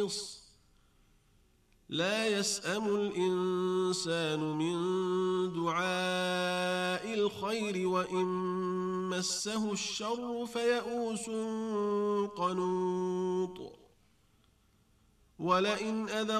محيص لا يسأم الإنسان من دعاء الخير وإن مسه الشر فيئوس قنوط ولئن